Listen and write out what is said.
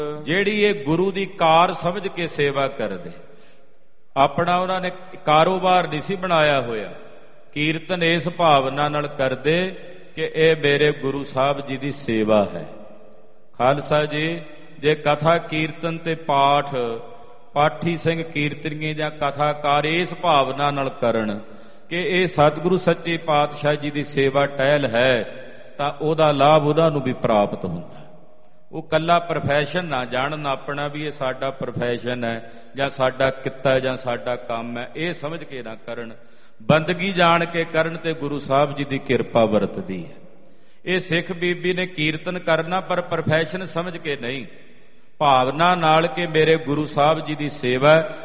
ਜਿਹੜੀ ਇਹ ਗੁਰੂ ਦੀ ਕਾਰ ਸਮਝ ਕੇ ਸੇਵਾ ਕਰਦੇ, ਆਪਣਾ ਉਹਨਾਂ ਨੇ ਕਾਰੋਬਾਰ ਨਹੀਂ ਸੀ ਬਣਾਇਆ ਹੋਇਆ। ਕੀਰਤਨ ਇਸ ਭਾਵਨਾ ਨਾਲ ਕਰਦੇ ਕਿ ਇਹ ਮੇਰੇ ਗੁਰੂ ਸਾਹਿਬ ਜੀ ਦੀ ਸੇਵਾ ਹੈ। ਖਾਲਸਾ ਜੀ, ਜੇ ਕਥਾ ਕੀਰਤਨ ਤੇ ਪਾਠ ਪਾਠੀ ਸਿੰਘ ਕੀਰਤਨੀਏ ਜਾਂ ਕਥਾਕਾਰ ਇਸ ਭਾਵਨਾ ਨਾਲ ਕਰਨ ਕਿ ਇਹ ਸਤਿਗੁਰੂ ਸੱਚੇ ਪਾਤਸ਼ਾਹ ਜੀ ਦੀ ਸੇਵਾ ਟਹਿਲ ਹੈ, ਤਾਂ ਉਹਦਾ ਲਾਭ ਉਹਨਾਂ ਨੂੰ ਵੀ ਪ੍ਰਾਪਤ ਹੁੰਦਾ। ਉਹ ਕੱਲਾ ਪ੍ਰੋਫੈਸ਼ਨ ਨਾ ਜਾਣਨ ਆਪਣਾ ਵੀ ਇਹ ਸਾਡਾ ਪ੍ਰੋਫੈਸ਼ਨ ਹੈ ਜਾਂ ਸਾਡਾ ਕਿੱਤਾ ਜਾਂ ਸਾਡਾ ਕੰਮ ਹੈ, ਇਹ ਸਮਝ ਕੇ ਨਾ ਕਰਨ। ਬੰਦਗੀ ਜਾਣ ਕੇ ਕਰਨ ਤੇ ਗੁਰੂ ਸਾਹਿਬ ਜੀ ਦੀ ਕਿਰਪਾ ਵਰਤਦੀ ਹੈ। ਇਹ ਸਿੱਖ ਬੀਬੀ ਨੇ ਕੀਰਤਨ ਕਰਨਾ ਪਰ ਪ੍ਰੋਫੈਸ਼ਨ ਸਮਝ ਕੇ ਨਹੀਂ, ਭਾਵਨਾ ਨਾਲ ਕਿ ਮੇਰੇ ਗੁਰੂ ਸਾਹਿਬ ਜੀ ਦੀ ਸੇਵਾ